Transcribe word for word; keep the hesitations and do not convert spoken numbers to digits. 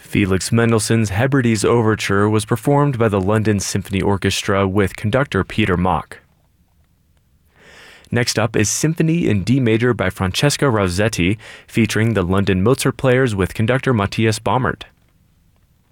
Felix Mendelssohn's Hebrides Overture was performed by the London Symphony Orchestra with conductor Peter Mock. Next up is Symphony in D Major by Francesca Rossetti, featuring the London Mozart Players with conductor Matthias Baumert.